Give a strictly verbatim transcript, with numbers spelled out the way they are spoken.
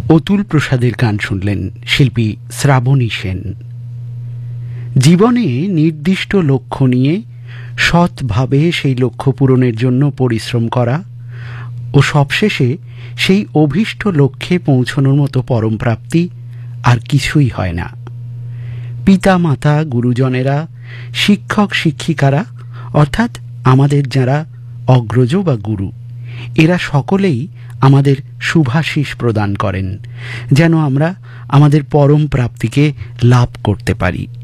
অতুল প্রসাদের গান শুনলেন শিল্পী শ্রাবণী সেন। জীবনে নির্দিষ্ট লক্ষ্য নিয়ে সৎভাবে সেই লক্ষ্য পূরণের জন্য পরিশ্রম করা ও সবশেষে সেই অভীষ্ট লক্ষ্যে পৌঁছনোর মতো পরম প্রাপ্তি আর কিছুই হয় না। পিতা মাতা, গুরুজনেরা, শিক্ষক শিক্ষিকারা অর্থাৎ আমাদের যারা অগ্রজ বা গুরু, এরা সকলেই আমাদের শুভাশিস প্রদান করেন যেন আমরা আমাদের পরম প্রাপ্তিকে লাভ করতে পারি।